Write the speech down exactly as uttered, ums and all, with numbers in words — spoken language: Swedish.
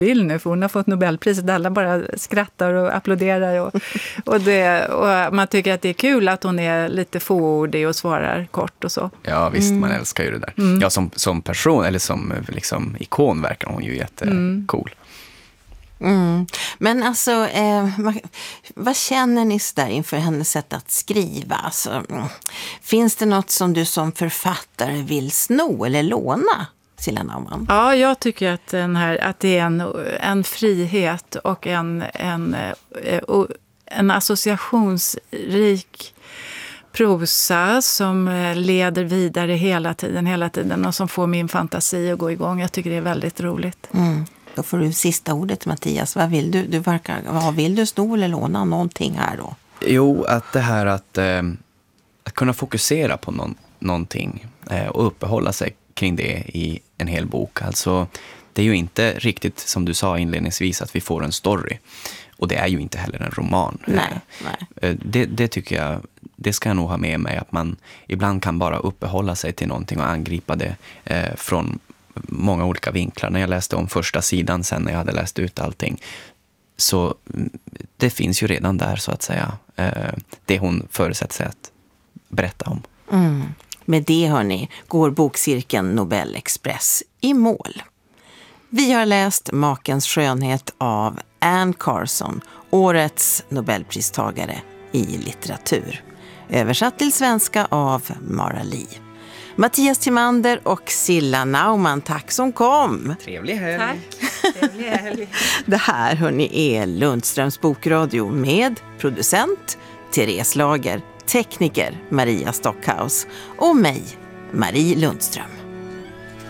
vill nu, för hon har fått Nobelpriset. Alla bara skrattar och applåderar. Och, och, det, och man tycker att det är kul att hon är lite fåordig och svarar kort och så. Ja, visst, mm. man älskar ju det där. Mm. Ja, som, som person, eller som liksom, ikon verkar hon ju jättecool. Mm. Men alltså, eh, vad, vad känner ni där inför hennes sätt att skriva? Alltså, mm. Finns det något som du som författare vill sno eller låna? Silla Naumann? Ja, jag tycker att, den här, att det är en, en frihet och en, en, en associationsrik prosa som leder vidare hela tiden, hela tiden och som får min fantasi att gå igång. Jag tycker det är väldigt roligt. Mm. Då får du sista ordet, Mattias. Vad vill du? Du verkar, vad vill du sno eller låna någonting här då? Jo, att det här att, eh, att kunna fokusera på någon, någonting eh, och uppehålla sig kring det i en hel bok. Alltså, det är ju inte riktigt som du sa inledningsvis att vi får en story. Och det är ju inte heller en roman. Nej, nej. Det, det tycker jag, det ska jag nog ha med mig, att man ibland kan bara uppehålla sig till någonting och angripa det eh, från många olika vinklar. När jag läste om första sidan sen när jag hade läst ut allting, så det finns ju redan där så att säga eh, det hon förutsätter sig att berätta om. Mm. Med det, hörni, går bokcirkeln Nobel Express i mål. Vi har läst Makens skönhet av Anne Carson, årets Nobelpristagare i litteratur. Översatt till svenska av Mara Li. Mattias Timander och Silla Naumann, tack som kom. Trevlig helg. Tack. Trevlig helg. Det här, hörni, är Lundströms bokradio med producent Therese Lager, tekniker Maria Stockhaus och mig, Marie Lundström.